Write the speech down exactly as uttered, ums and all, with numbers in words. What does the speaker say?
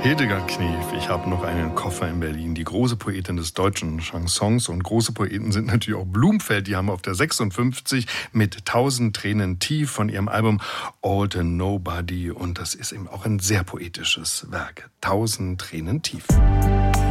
Hildegard Knef, ich habe noch einen Koffer in Berlin. Die große Poetin des deutschen Chansons. Und große Poeten sind natürlich auch Blumfeld. Die haben auf der sechsundfünfzig mit tausend Tränen tief von ihrem Album All the Nobody. Und das ist eben auch ein sehr poetisches Werk. Tausend Tränen tief.